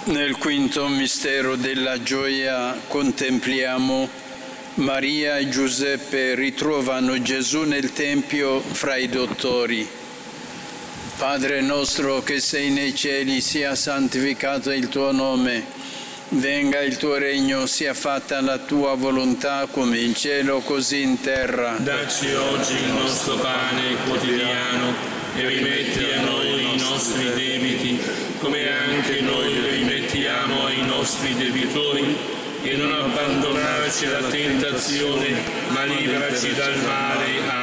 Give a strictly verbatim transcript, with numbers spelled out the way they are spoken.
Nel quinto mistero della gioia contempliamo Maria e Giuseppe ritrovano Gesù nel Tempio fra i dottori. Padre nostro che sei nei cieli, sia santificato il tuo nome, venga il tuo regno, sia fatta la tua volontà come in cielo così in terra. Dacci oggi il nostro pane quotidiano e rimetti a noi i nostri debiti, come anche noi rimettiamo ai nostri debitori, e non abbandonarci alla tentazione, ma liberaci dal male.